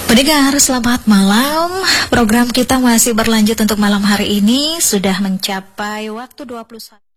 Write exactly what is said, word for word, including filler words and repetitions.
Pendengar, selamat malam. Program kita masih berlanjut untuk malam hari ini. Sudah mencapai waktu dua puluh satu.